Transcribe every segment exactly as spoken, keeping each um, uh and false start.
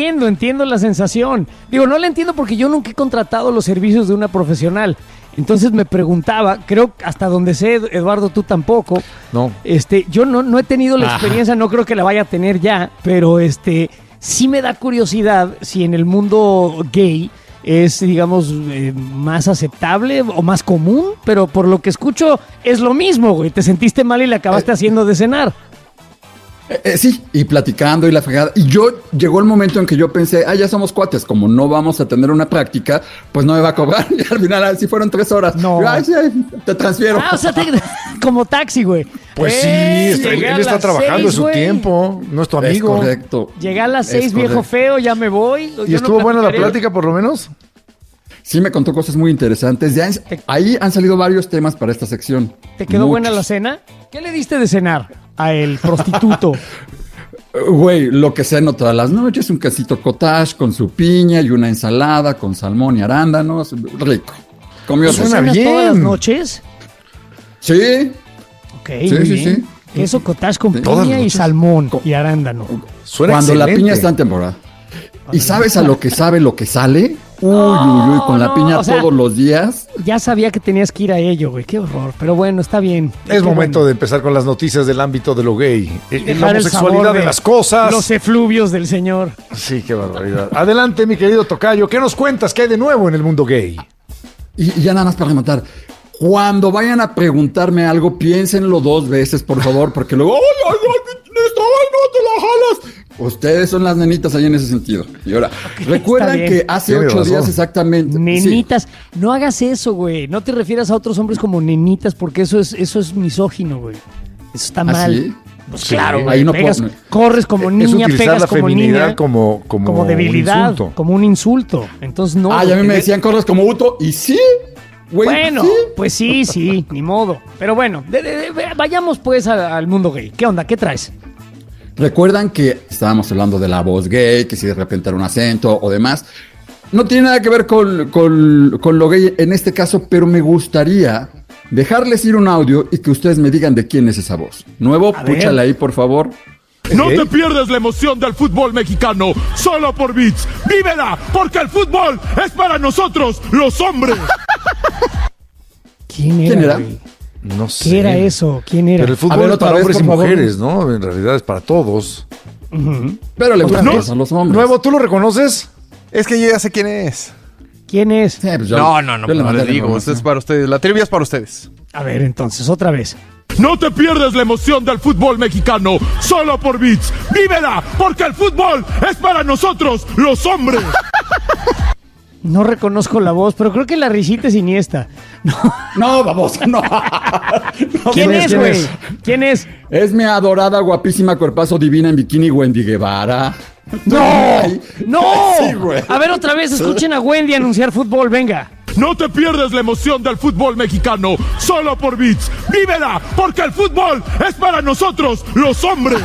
entiendo, entiendo la sensación. Digo, no la entiendo porque yo nunca he contratado los servicios de una profesional. Entonces me preguntaba, creo hasta donde sé, Eduardo, tú tampoco. No. Este, yo no, no he tenido la Ajá. experiencia, no creo que la vaya a tener ya, pero este, sí me da curiosidad si en el mundo gay es, digamos, eh, más aceptable o más común, pero por lo que escucho es lo mismo, güey. Te sentiste mal y le acabaste eh. haciendo de cenar. Eh, eh, sí, y platicando y la fregada. Y yo llegó el momento en que yo pensé, ah, ya somos cuates, como no vamos a tener una práctica, pues no me va a cobrar. Y al final, así fueron tres horas. No. Yo, ay, sí, te transfiero. Ah, o sea, te, como taxi, güey. Pues eh, sí, está, él está trabajando seis, en su güey. tiempo, no es tu amigo. Es correcto. Llegué a las seis, viejo feo, ya me voy. ¿Y estuvo no buena la plática, por lo menos? Sí, me contó cosas muy interesantes. Ya en, ahí han salido varios temas para esta sección. ¿Te quedó Muchos. buena la cena? ¿Qué le diste de cenar a el prostituto? Güey, lo que ceno todas las noches, un quesito cottage con su piña y una ensalada con salmón y arándanos. Rico. Comió ¿Suena bien todas las noches? Sí. Ok, sí, muy sí, bien. sí. Queso cottage con sí. piña y salmón y arándano. Suena Cuando excelente. La piña está en temporada. ¿Y sabes a lo que sabe lo que sale? Uy, uy, uy, con la piña no, o sea, todos los días. Ya sabía que tenías que ir a ello, güey. Qué horror. Pero bueno, está bien. Es momento bueno. de empezar con las noticias del ámbito de lo gay. La homosexualidad de, de las cosas. Los efluvios del señor. Sí, qué barbaridad. Adelante, mi querido tocayo. ¿Qué nos cuentas? ¿Qué hay de nuevo en el mundo gay? Y, y ya nada más para rematar. Cuando vayan a preguntarme algo, piénsenlo dos veces, por favor, porque luego, ¡ay, ay, ay! ¡No te la jalas! Ustedes son las nenitas ahí en ese sentido. Y ahora, okay, recuerdan que hace Tiene ocho razón. días exactamente. Nenitas. Sí. No hagas eso, güey. No te refieras a otros hombres como nenitas, porque eso es, eso es misógino, güey. Eso está mal. ¿Sí? Pues sí, claro, güey. No pegas, puedo... corres como niña, pegas la como niña. Como, como, como debilidad, un como un insulto. Entonces no. Ah, ya a mí me decían corres como Uto, y sí. Güey, bueno, ¿sí? Pues sí, sí, ni modo. Pero bueno, de, de, de, vayamos pues a, al mundo gay. ¿Qué onda? ¿Qué traes? Recuerdan que estábamos hablando de la voz gay, que si de repente era un acento o demás. No tiene nada que ver con, con, con lo gay en este caso, pero me gustaría dejarles ir un audio y que ustedes me digan de quién es esa voz. Nuevo, púchale ahí, por favor. No te pierdas la emoción del fútbol mexicano, solo por Beats. ¡Vívela! Porque el fútbol es para nosotros, los hombres. ¿Quién era? ¿Quién era? Güey? No sé. ¿Qué era eso? ¿Quién era? Pero el fútbol ver, es para vez, hombres y mujeres, ¿no? En realidad es para todos. Uh-huh. Pero le gustan no, a los hombres. Nuevo, ¿tú lo reconoces? Es que yo ya sé quién es. ¿Quién es? Sí, pues yo, no, no, no, no le digo. Esto es para ustedes. La trivia es para ustedes. A ver, entonces, otra vez. No te pierdas la emoción del fútbol mexicano, solo por Beats. ¡Vívela! Porque el fútbol es para nosotros, los hombres. No reconozco la voz, pero creo que la risita es Iniesta. No, no vamos, no. no ¿Quién, ¿Quién es, güey? ¿Quién es? Es mi adorada, guapísima, cuerpazo divina en bikini, Wendy Guevara. ¡No! ¡No! Sí, a ver, otra vez, escuchen a Wendy anunciar fútbol, venga. No te pierdas la emoción del fútbol mexicano, solo por Beats. ¡Vívela! Porque el fútbol es para nosotros, los hombres.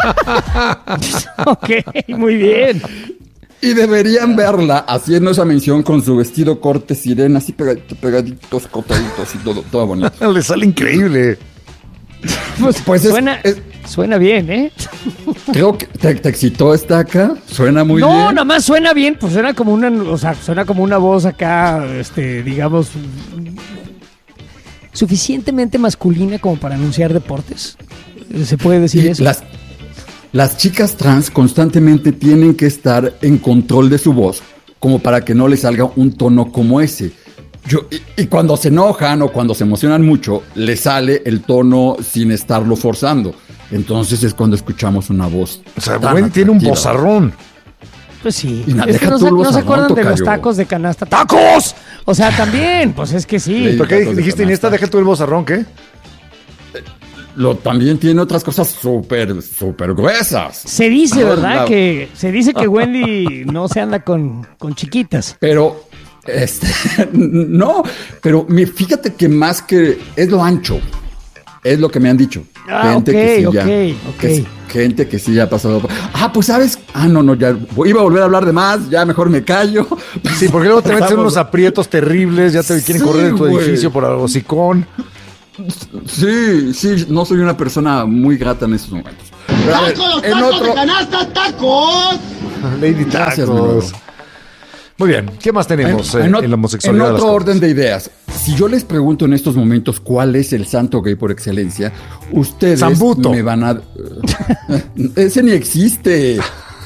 Ok, muy bien. Y deberían verla haciendo esa mención con su vestido corte sirena, así pegadito, pegaditos, cotaditos y todo, todo bonito. Le sale increíble. Pues, pues suena, es, es, suena bien, ¿eh? Creo que te, te excitó esta acá. Suena muy no, bien. No, nada más suena bien, pues suena como una, o sea, suena como una voz acá, este, digamos, suficientemente masculina como para anunciar deportes. ¿Se puede decir y eso? Las, las chicas trans constantemente tienen que estar en control de su voz, como para que no les salga un tono como ese. Yo, y, y cuando se enojan o cuando se emocionan mucho, les sale el tono sin estarlo forzando. Entonces es cuando escuchamos una voz. O sea, Gwen tiene un vozarrón. Pues sí. Y es que no, se, no se acuerdan de los tacos de canasta. ¡Tacos! O sea, también, pues es que sí. ¿Por qué dijiste, Iniesta, deja tú el vozarrón, qué? Lo, también tiene otras cosas súper, súper gruesas. Se dice, ¿verdad? La... Que se dice que Wendy no se anda con, con chiquitas. Pero... Este, no, pero me, fíjate que más que es lo ancho, es lo que me han dicho. Ah, gente okay, que sí okay, ya, okay. Que, gente que sí ya ha pasado. Ah, pues sabes, ah, no, no, ya iba a volver a hablar de más, ya mejor me callo. Sí, porque luego te metes en unos aprietos terribles, ya te quieren sí, correr de tu wey. edificio por algo hocicón. Sí, sí, no soy una persona muy grata en estos momentos. Pero, ver, ¡tacos, en tacos otro... de canasta, tacos! Lady Gracias, Tacos. Muy bien, ¿qué más tenemos en, en, en, en, en la homosexualidad? En otro orden de ideas, si yo les pregunto en estos momentos cuál es el santo gay por excelencia, ustedes Zambuto. me van a... Ese ni existe.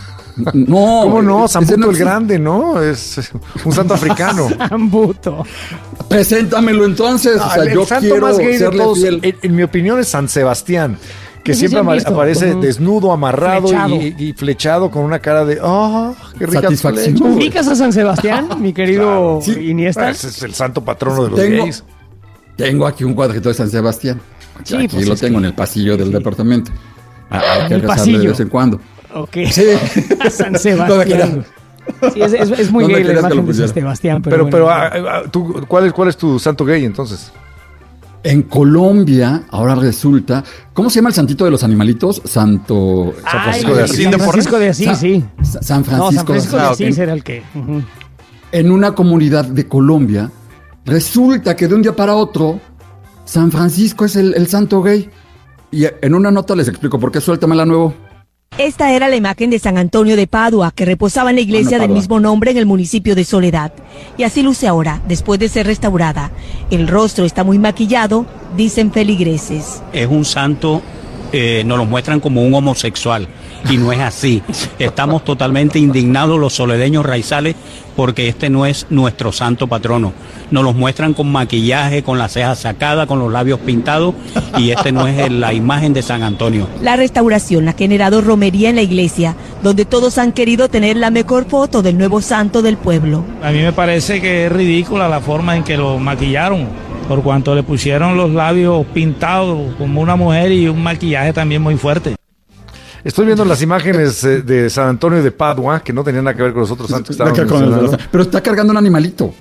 No. ¿Cómo no? Ese Zambuto no el existe. Grande, ¿no? Es un santo africano. Zambuto. Preséntamelo entonces. No, o sea, el yo santo quiero más gay de serle todos, fiel. en, en mi opinión, es San Sebastián, que Ese sí siempre han ama- visto. aparece Ujú. desnudo, amarrado Flechado. y, y flechado con una cara de ¡ah! ¡Qué rica Satisfacción. flecha! ¿Ubicas a San Sebastián, mi querido Claro. Sí. Iniesta? Ese es el santo patrono de los Tengo, gays. tengo aquí un cuadrito de San Sebastián. Sí, aquí pues lo es tengo que- en el pasillo del departamento. Ah, hay que el rezarle pasillo. de vez en cuando. Ok. Sí. San No me Sebastián. creas. Sí, es, es- es muy No me gay la creas que imagen lo de San pusiera. Sebastián. Pero, Pero, pero, bueno. ah, ah, ¿tú, cuál, es, ¿cuál es tu santo gay entonces? En Colombia, ahora resulta, ¿cómo se llama el santito de los animalitos? Santo San Ay, Francisco de Asís. San Francisco de Asís, Sa- sí. Sa- San No, Francisco. San Francisco de Ah, Asís ok. era el que. Ujú. En una comunidad de Colombia, resulta que de un día para otro, San Francisco es el, el santo gay. Y en una nota les explico por qué, suéltamela nuevo. Esta era la imagen de San Antonio de Padua, que reposaba en la iglesia Ah, no, del Padua. mismo nombre en el municipio de Soledad. Y así luce ahora, después de ser restaurada. El rostro está muy maquillado, dicen feligreses. Es un santo, eh, nos lo muestran como un homosexual y no es así. Estamos totalmente indignados los soledeños raizales porque este no es nuestro santo patrono. Nos los muestran con maquillaje, con las cejas sacadas, con los labios pintados y este no es el- la imagen de San Antonio. La restauración ha generado romería en la iglesia, donde todos han querido tener la mejor foto del nuevo santo del pueblo. A mí me parece que es ridícula la forma en que lo maquillaron, por cuanto le pusieron los labios pintados como una mujer y un maquillaje también muy fuerte. Estoy viendo las imágenes eh, de San Antonio de Padua, que no tenían nada que ver con los otros santos que estaban mencionando. Pero está cargando un animalito.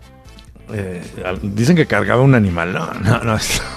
Eh, al- dicen que cargaba un animal. No, no, no.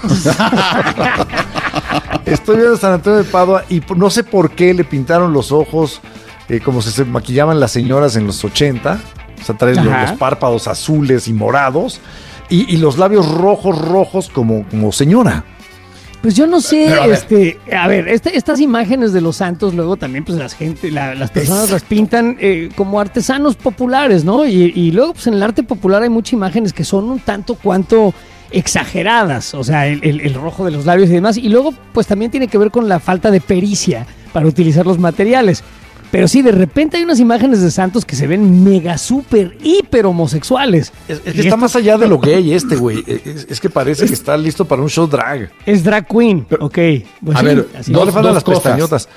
Estoy viendo San Antonio de Padua y p- no sé por qué le pintaron los ojos eh, como si se maquillaban las señoras en los ochenta. O sea, traen los, Ajá. los párpados azules y morados y, y los labios rojos, rojos como, como señora. Pues yo no sé, Pero, a ver. este, a ver, este- estas imágenes de los santos luego también pues las gente, la- las personas las pintan eh, como artesanos populares, ¿no? Y, y luego pues en el arte popular hay muchas imágenes que son un tanto cuanto exageradas, o sea, el, el- el rojo de los labios y demás, y luego pues también tiene que ver con la falta de pericia para utilizar los materiales. Pero sí, de repente hay unas imágenes de santos que se ven mega, súper, hiper homosexuales. Es, es que Y está esto más allá de lo gay este, güey. Es, es que parece que está listo para un show drag. es drag queen, ok. Pues a sí, ver, así No dos- le faltan las cosas. pestañotas.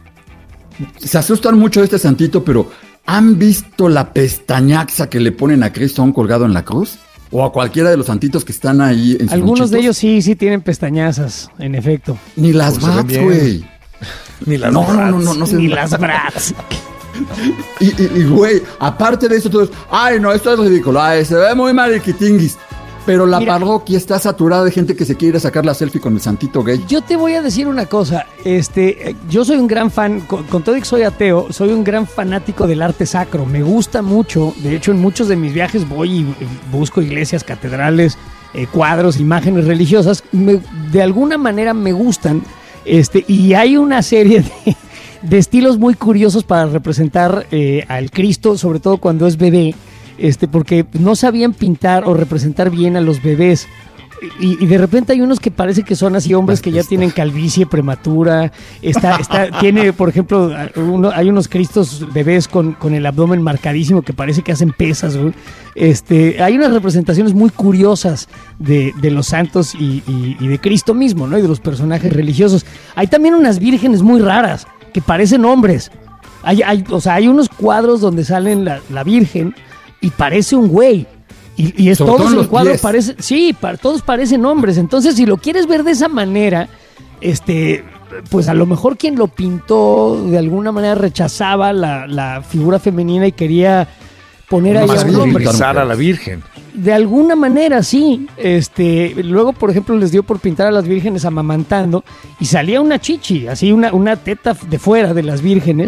Se asustan mucho de este santito, pero ¿han visto la pestañaxa que le ponen a Cristo aún colgado en la cruz? O a cualquiera de los santitos que están ahí en sus Algunos de lonchitos. ellos sí, sí tienen pestañazas, en efecto. Ni las Pues se ven bats, bien. güey. Ni las No, no, no, no, no se Ni las brats. Y, y, y, güey, aparte de eso, todos, ay, no, esto es ridículo, ay, se ve muy mariquitinguis. Pero la Mira. parroquia está saturada de gente que se quiere sacar la selfie con el santito gay. Yo te voy a decir una cosa, este, eh, yo soy un gran fan, con, con todo y que soy ateo, soy un gran fanático del arte sacro, me gusta mucho, de hecho en muchos de mis viajes voy y, y busco iglesias, catedrales, eh, cuadros, imágenes religiosas, me- de alguna manera me gustan, este, y hay una serie de, de estilos muy curiosos para representar eh, al Cristo, sobre todo cuando es bebé, este, porque no sabían pintar o representar bien a los bebés. Y, y de repente hay unos que parece que son así hombres que ya tienen calvicie prematura. Está, está, tiene, por ejemplo, uno, hay unos cristos bebés con, con el abdomen marcadísimo que parece que hacen pesas, güey. Este, hay unas representaciones muy curiosas de, de los santos y, y- y de Cristo mismo, ¿no? Y de los personajes religiosos. Hay también unas vírgenes muy raras que parecen hombres. Hay, hay, o sea, hay unos cuadros donde salen la, la Virgen y parece un güey. Y, y es Sobre todo todos en el los cuadro pies. parece, sí, pa- todos parecen hombres. Entonces, si lo quieres ver de esa manera, este, pues a lo mejor quien lo pintó de alguna manera rechazaba la, la figura femenina y quería poner ahí a Más un bien, hombre. Pintar a la Virgen. De alguna manera, sí. Este, luego, por ejemplo, les dio por pintar a las vírgenes amamantando y salía una chichi, así una, una teta de fuera de las vírgenes.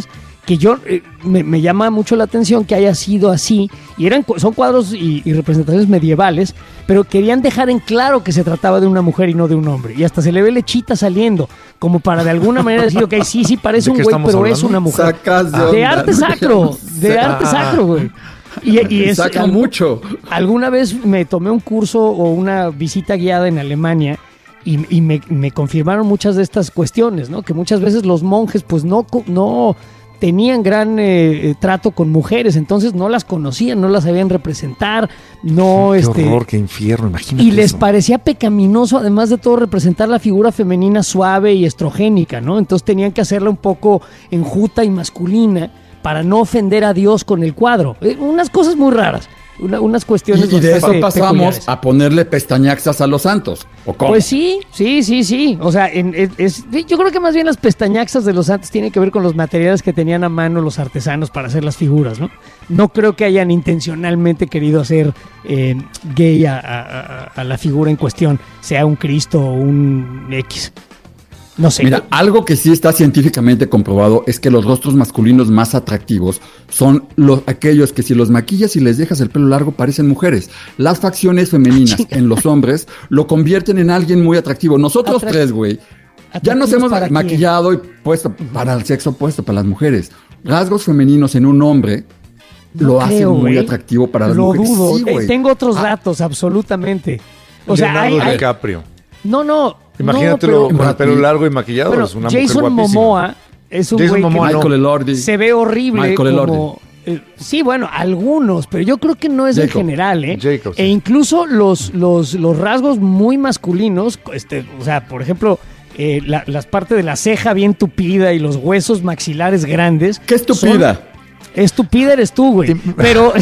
que yo eh, me, me llama mucho la atención que haya sido así, y eran son cuadros y, y representaciones medievales, pero querían dejar en claro que se trataba de una mujer y no de un hombre, y hasta se le ve lechita saliendo, como para de alguna manera decir, ok, sí, sí, parece un güey, pero hablando? Es una mujer. Sacas de, de onda, arte sacro, de ah. arte sacro, güey. Y, y es, saca mucho. Alguna vez me tomé un curso o una visita guiada en Alemania, y, y me, me confirmaron muchas de estas cuestiones, ¿no? Que muchas veces los monjes, pues no... no tenían gran eh, trato con mujeres, entonces no las conocían, no las sabían representar, no... Qué este, horror, qué infierno, imagínate. Y les eso. parecía pecaminoso, además de todo, representar la figura femenina suave y estrogénica, ¿no? Entonces tenían que hacerla un poco enjuta y masculina para no ofender a Dios con el cuadro. Eh, unas cosas muy raras. Una, unas cuestiones y, y de eso pasamos peculiares. A ponerle pestañaxas a los santos. ¿O cómo? Pues sí, sí, sí, sí. O sea, en, es, es, yo creo que más bien las pestañaxas de los santos tienen que ver con los materiales que tenían a mano los artesanos para hacer las figuras, ¿no? No creo que hayan intencionalmente querido hacer eh, gay a, a, a la figura en cuestión, sea un Cristo o un X. No sé. Mira, algo que sí está científicamente comprobado es que los rostros masculinos más atractivos son los aquellos que si los maquillas y les dejas el pelo largo parecen mujeres. Las facciones femeninas en los hombres lo convierten en alguien muy atractivo. Nosotros Atrac- tres, güey, ya nos hemos maquillado y puesto para el sexo opuesto, para las mujeres. Rasgos femeninos en un hombre no lo creo, hacen muy güey. atractivo para las lo mujeres. Lo dudo. Sí, eh, tengo otros ah. datos, absolutamente. O sea, hay, hay... DiCaprio. No, no. Imagínatelo no, con el pelo largo y maquillado. Bueno, es una Jason mujer Momoa es un Jason güey Momoa, que no. Michael Elordi. se ve horrible. Michael como, eh, sí, bueno, algunos, pero yo creo que no es Jacob. en general, ¿eh? Jacob, sí. E incluso los, los, los rasgos muy masculinos, este, o sea, por ejemplo, eh, la, las partes de la ceja bien tupida y los huesos maxilares grandes. ¡Qué estúpida! Son, estúpida eres tú, güey. Pero.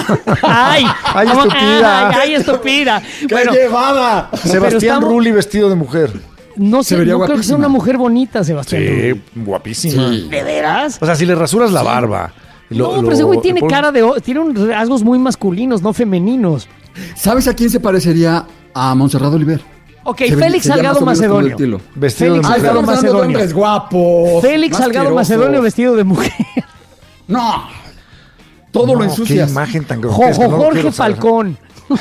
¡Ay! ¡Ay, estúpida! ¡Ay, ay estúpida! ¡Qué bueno, llevada! Sebastián estamos... Rulli vestido de mujer. No sé, no creo que sea una mujer bonita, Sebastián. Sí, Rulli. guapísima. Sí. ¿De veras? O sea, si le rasuras la barba. Lo, no, pero ese güey tiene por... cara de. Tiene un rasgos muy masculinos, no femeninos. ¿Sabes a quién se parecería? A Montserrat Oliver. Ok, se Félix ve, Salgado Macedonio. Vestido Félix de mujer. Salgado Macedonio. Es guapo. Félix Salgado Macedonio vestido de mujer. No. Todo no, lo ensucias. Qué imagen tan grotesca. Jo, jo, Jorge no Falcón.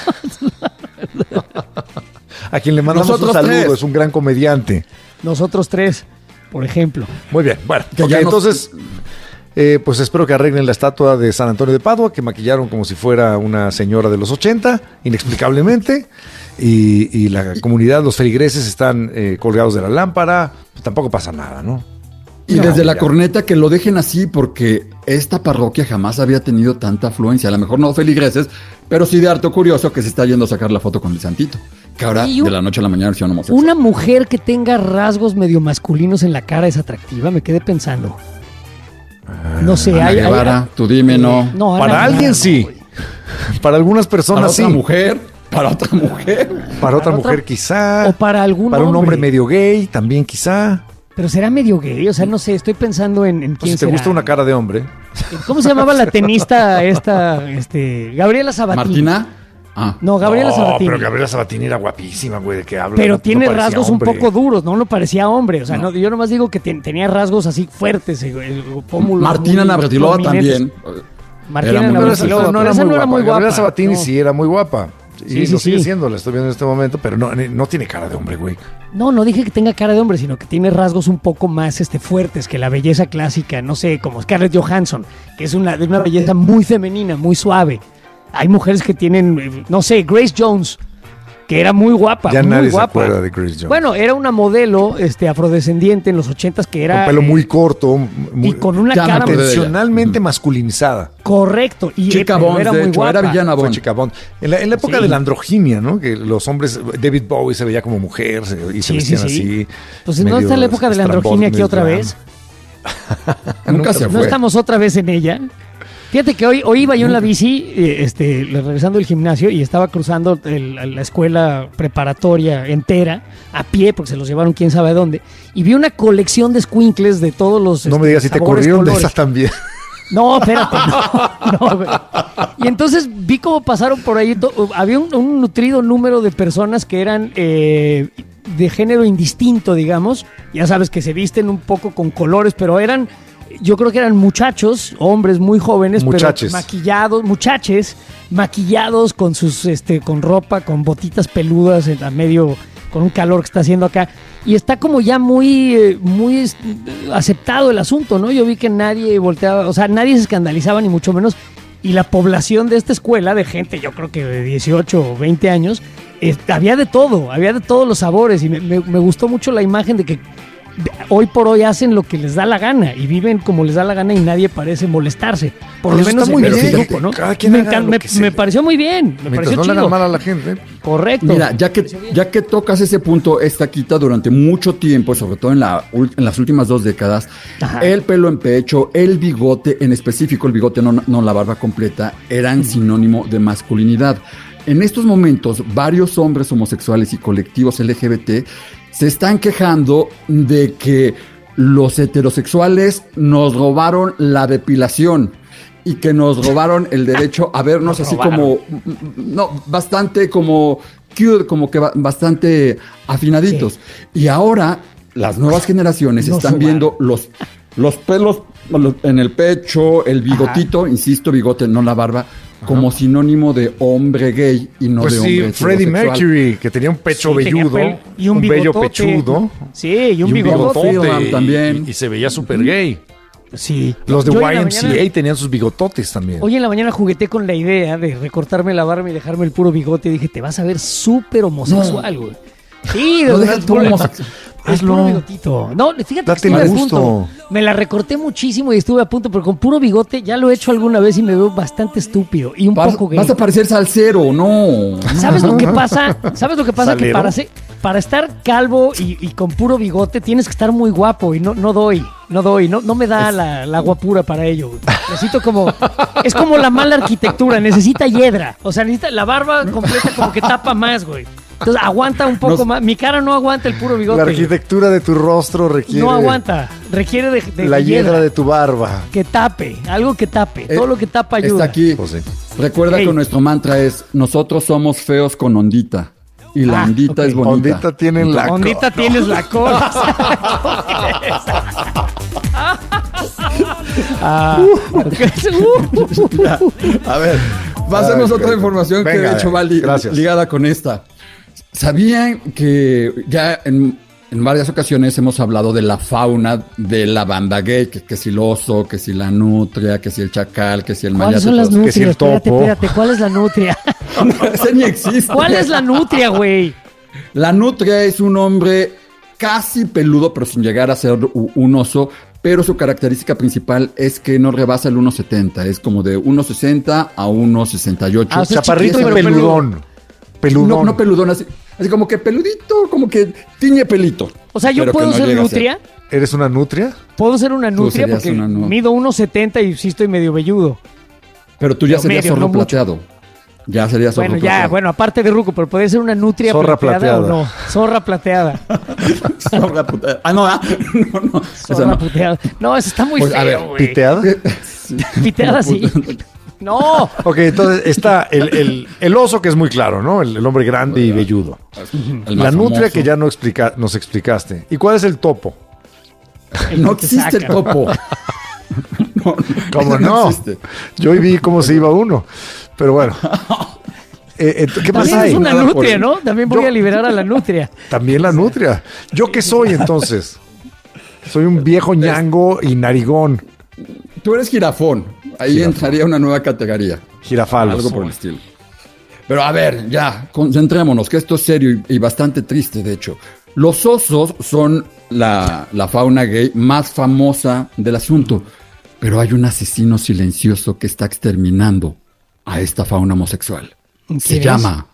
A quien le mandamos Nosotros un saludo, tres. Es un gran comediante. Nosotros tres, por ejemplo. Muy bien, bueno, okay, nos... entonces, eh, pues espero que arreglen la estatua de San Antonio de Padua, que maquillaron como si fuera una señora de los ochenta, inexplicablemente, y, y la comunidad, los feligreses están eh, colgados de la lámpara, pues tampoco pasa nada, ¿no? Y no, desde la ya. corneta que lo dejen así, porque esta parroquia jamás había tenido tanta afluencia. A lo mejor no feligreses, pero sí de harto curioso que se está yendo a sacar la foto con el santito. Que ahora, un, de la noche a la mañana, versión homosexual. Una mujer que tenga rasgos medio masculinos en la cara es atractiva, me quedé pensando. No sé, Ana hay... Guevara, hay tú dime, no. no Para Guevara, alguien sí. No, para algunas personas para sí. Para otra mujer, para otra mujer. Para, para otra otra, mujer quizá. O para algún Para un hombre. hombre medio gay también quizá. Pero será medio gay, o sea, no sé, estoy pensando en, en quién pues si te será. gusta una cara de hombre. ¿Cómo se llamaba la tenista esta, este, Gabriela Sabatini? ¿Martina? Ah. No, Gabriela no, Sabatini. pero Gabriela Sabatini era guapísima, güey, de que habla. Pero no, tiene no rasgos hombre. un poco duros, ¿no? No parecía hombre, o sea, no. No, yo nomás digo que ten, tenía rasgos así fuertes. El, el pómulo Martina Navratilova también. Martina Navratilova, no, no, esa no guapa. era muy guapa. Gabriela Sabatini no. sí era muy guapa. Y sí, sí, lo sigue sí. siendo, la estoy viendo en este momento, pero no, no tiene cara de hombre, güey. No, no dije que tenga cara de hombre, sino que tiene rasgos un poco más este, fuertes que la belleza clásica, no sé, como Scarlett Johansson, que es una, una belleza muy femenina, muy suave. Hay mujeres que tienen, no sé, Grace Jones, que era muy guapa, ya muy nadie guapa. se acuerda de Grace Jones. Bueno, era una modelo este, afrodescendiente en los ochentas que era... Con pelo muy eh, corto. Muy, y con una ya cara... Intencionalmente masculinizada. Correcto. Y Chica Bond, era de muy hecho, guapa. era villana Bond. Chica Bond. En la, en la época Sí. de la androginia, ¿no? Que los hombres... David Bowie se veía como mujer se, y se Sí, vestían sí, sí. así. Pues no está la época de la androginia aquí otra vez. Nunca se No fue. estamos otra vez en ella. Fíjate que hoy, hoy iba yo en la bici, eh, este, regresando del gimnasio, y estaba cruzando el, la escuela preparatoria entera, a pie, porque se los llevaron quién sabe dónde, y vi una colección de escuincles de todos los No este, me digas si te sabores, corrieron colores. de esas también. No, espérate, no, no, güey. Y entonces vi cómo pasaron por ahí, to- había un, un nutrido número de personas que eran eh, de género indistinto, digamos, ya sabes que se visten un poco con colores, pero eran yo creo que eran muchachos, hombres muy jóvenes, Muchaches. pero maquillados, muchaches, maquillados con sus, este, con ropa, con botitas peludas en a medio, con un calor que está haciendo acá. Y está como ya muy, eh, muy eh, aceptado el asunto, ¿no? Yo vi que nadie volteaba, o sea, nadie se escandalizaba ni mucho menos. Y la población de esta escuela, de gente, yo creo que de dieciocho o veinte años, eh, había de todo, había de todos los sabores. Y me, me, me gustó mucho la imagen de que hoy por hoy hacen lo que les da la gana y viven como les da la gana y nadie parece molestarse. Por lo Eso menos está muy en bien, ese grupo, ¿no? cada quien me, haga encan- lo me, que se me le- pareció muy bien, me Mientras pareció no le chido. hagan mal a la gente. Correcto. Mira, ya que, ya que tocas ese punto, esta quita durante mucho tiempo, sobre todo en, la, ul- en las últimas dos décadas, Ajá. el pelo en pecho, el bigote, en específico el bigote, no, no la barba completa, eran sinónimo de masculinidad. En estos momentos, varios hombres homosexuales y colectivos L G B T se están quejando de que los heterosexuales nos robaron la depilación y que nos robaron el derecho a vernos así como, no, bastante como cute, como que ba- bastante afinaditos. Y ahora las nuevas generaciones Nos están robaron. viendo los, los pelos en el pecho, el bigotito, insisto, bigote, no la barba, como sinónimo de hombre gay y no Pues de sí, hombre Freddie heterosexual. Mercury, que tenía un pecho Sí, tenía velludo, pelo y un un bello bigotote. pechudo. Sí, y un bigotote. Freeman y- también. Y, y se veía súper gay. Sí. Los de Yo en la Y M C A mañana- tenían sus bigototes también. Hoy en la mañana jugueté con la idea de recortarme la barba y dejarme el puro bigote. Y dije, te vas a ver súper homosexual, güey. Sí, de No verdad, dejes tu puro- homosexual. el Hazlo. puro bigotito. No, fíjate que Date estuve a el punto. gusto. Me la recorté muchísimo y estuve a punto, pero con puro bigote ya lo he hecho alguna vez y me veo bastante estúpido y un Vas, poco gay. vas a parecer salsero, no. ¿Sabes lo que pasa? ¿Sabes lo que pasa? Que ¿Salero? para, ser- para estar calvo y, y con puro bigote tienes que estar muy guapo y no, no doy, no doy, no, no me da la, la guapura para ello. güey. Necesito como, es como la mala arquitectura, necesita hiedra, o sea, necesita la barba completa como que tapa más, güey. Entonces aguanta un poco No- más, mi cara no aguanta el puro bigote. La güey. arquitectura de tu rostro requiere No aguanta, requiere de, de la hiedra hiedra de tu barba. que tape, algo que tape, Eh, todo lo que tapa ayuda. Está aquí. Pues sí. Recuerda Hey. que nuestro mantra es: nosotros somos feos con ondita. Y la Ah, ondita ok. es bonita. Ondita tienen la Ondita tienes la cola. Ah, Ya. A ver, pasemos Ay, otra ok. información que Venga, de hecho va li- gracias. ligada con esta. ¿Sabían que ya en, en varias ocasiones hemos hablado de la fauna de la banda gay? Que, que si el oso, que si la nutria, que si el chacal, que si el ¿Cuáles mayate. son las todos. que si el nutrias? Espérate, topo. espérate, ¿cuál es la nutria? Ese ni existe. ¿Cuál es la nutria, güey? La nutria es un hombre casi peludo, pero sin llegar a ser u- un oso. Pero su característica principal es que no rebasa el uno setenta. Es como de uno sesenta a uno sesenta y ocho. Ah, o sea, Chaparrito y chiquito, pero peludón. Peludón. No, no peludón, así, así como que peludito, como que tiñe pelito. O sea, yo Pero que puedo no ser llega a nutria. ¿Eres una nutria? Puedo ser una Tú nutria serías porque una nu- mido uno setenta y sí estoy medio velludo. Pero tú ya Pero serías medio, zorro no mucho. plateado. Ya serías zorro Bueno, ya, plateado. bueno, aparte de ruco, pero puede ser una nutria Zorra plateada, plateada. o no. Zorra plateada. Zorra puta- Ah, no, ah, no, no. Esa Zorra no. puteada. No, eso está muy Pues, a feo, ver, güey. ¿Piteada? Piteada sí. No. Ok, entonces está el, el- el oso, que es muy claro, ¿no? El, el hombre grande y velludo. El La más nutria, famoso. que ya no explica, nos explicaste. ¿Y cuál es el topo? No que existe el saca. topo. No, ¿Cómo no? existe. Yo hoy vi cómo se iba uno. Pero bueno. Eh, eh, ¿Qué más También hay? es una Nada por nutria, el- ¿no? También voy Yo- a liberar a la nutria. También la nutria. ¿Yo qué soy entonces? Soy un viejo ñango y narigón. Tú eres jirafón. Ahí Jirafón. entraría una nueva categoría. Girafalos. Algo por el estilo. Pero a ver, ya, concentrémonos, que esto es serio y, y bastante triste, de hecho. Los osos son la, la fauna gay más famosa del asunto, pero hay un asesino silencioso que está exterminando a esta fauna homosexual. Se ¿Quién es? llama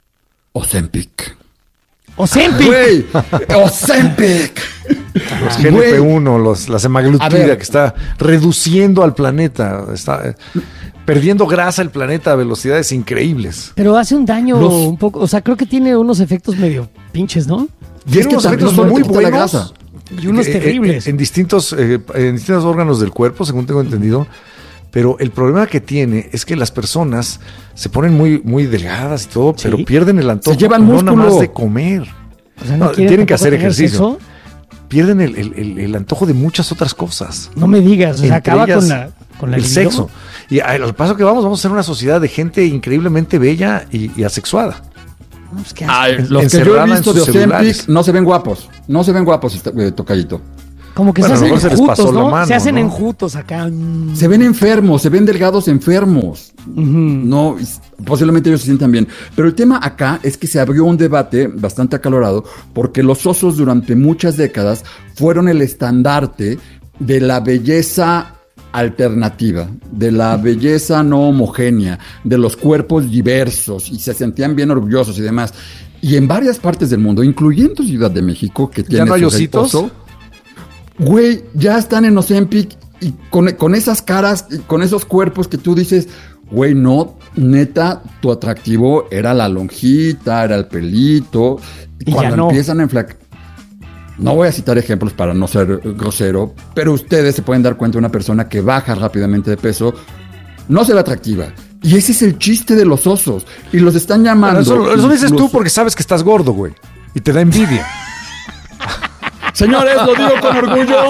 Ozempic. ¡Ozempic! ¡Güey! ¡Ozempic! Los G L P uno, los, la A semaglutida, ver. que está reduciendo al planeta. Está eh, perdiendo grasa el planeta a velocidades increíbles. Pero hace un daño Los- un poco. O sea, creo que tiene unos efectos medio pinches, ¿no? Tiene es que unos también efectos no solo muy te quita la buenos. grasa. Y unos Eh, eh, terribles. En distintos, eh, en distintos órganos del cuerpo, según tengo entendido. Pero el problema que tiene es que las personas se ponen muy, muy delgadas y todo, pero pierden el antojo. llevan no nada músculo. más de comer. O sea, No, quieren tienen que tampoco hacer tener ejercicio. sexo. pierden el, el, el, el antojo de muchas otras cosas. No me digas, se acaba ellas, con la con la el libido. sexo. Y al paso que vamos, vamos a ser una sociedad de gente increíblemente bella y, y asexuada. No, pues, ¿qué Ay, haces? los que yo he visto de celulares. Ozempic no se ven guapos. No se ven guapos, eh, tocallito. Como que Bueno, a se lo hacen mejor se les pasó enjutos, la ¿no? mano, se hacen ¿no? enjutos acá. Mm. Se ven enfermos, se ven delgados enfermos. Ujú. No, posiblemente ellos se sientan bien. Pero el tema acá es que se abrió un debate bastante acalorado porque los osos durante muchas décadas fueron el estandarte de la belleza alternativa, de la belleza no homogénea, de los cuerpos diversos y se sentían bien orgullosos y demás. Y en varias partes del mundo, incluyendo Ciudad de México, que tiene no hay su ositos? oso, güey, ya están en Ozempic y con, con esas caras y con esos cuerpos que tú dices, güey, no, neta, tu atractivo era la lonjita, era el pelito. Y Cuando ya no. empiezan a enflacar. No voy a citar ejemplos para no ser grosero, pero ustedes se pueden dar cuenta de una persona que baja rápidamente de peso, no se ve atractiva. Y ese es el chiste de los osos. Y los están llamando. Bueno, eso, eso dices tú incluso- porque sabes que estás gordo, güey. Y te da envidia. Señores, lo digo con orgullo.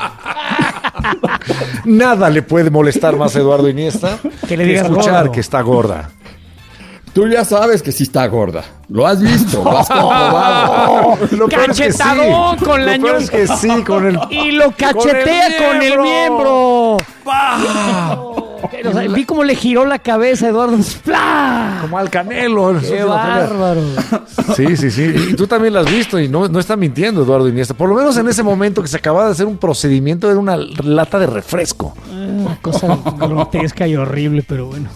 Nada le puede molestar más a Eduardo Iniesta Que le digas escuchar gordo. que está gorda. Tú ya sabes que sí está gorda. Lo has visto, lo has comprobado. Lo peor es que sí. Cachetadón con la Lo peor es que sí, con el... Y lo cachetea con el miembro. Pero, o sea, vi cómo le giró la cabeza a Eduardo. ¡Plah! Como al Canelo. ¡Qué bárbaro! Sí, sí, sí. Y tú también lo has visto y no, no está mintiendo Eduardo Iniesta. Por lo menos en ese momento que se acababa de hacer un procedimiento era una lata de refresco. Una cosa grotesca y horrible, pero bueno.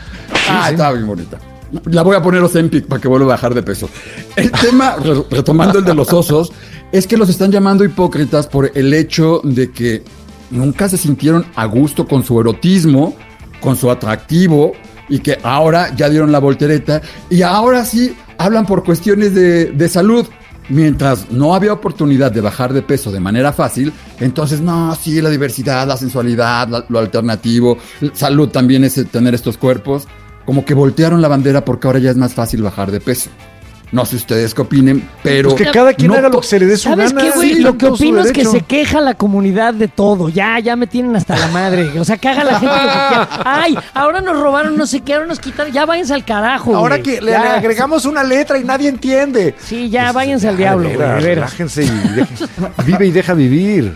Ah, estaba bien bonita. La voy a poner Ozempic para que vuelva a bajar de peso. El tema, re- retomando el de los osos, es que los están llamando hipócritas por el hecho de que nunca se sintieron a gusto con su erotismo, con su atractivo, y que ahora ya dieron la voltereta, y ahora sí hablan por cuestiones de, de salud. Mientras no había oportunidad de bajar de peso de manera fácil, entonces no, sí, la diversidad, la sensualidad, la- lo alternativo, salud también es tener estos cuerpos. Como que voltearon la bandera porque ahora ya es más fácil bajar de peso. No sé ustedes qué opinen, pero... Pues que cada quien no haga to- lo que se le dé su ¿Sabes gana. qué, güey? Sí, Lo que todo su opino es que derecho. se queja la comunidad de todo. Ya, ya me tienen hasta la madre. O sea, que haga la gente lo que quiera. Ay, ahora nos robaron no sé qué, ahora nos quitaron. Ya váyanse al carajo, Ahora güey. que le, Ya. le agregamos una letra y nadie entiende. Sí, ya Pues, váyanse al ya, diablo, de güey, veras, de veras. Relájense y dejen- vive y deja vivir.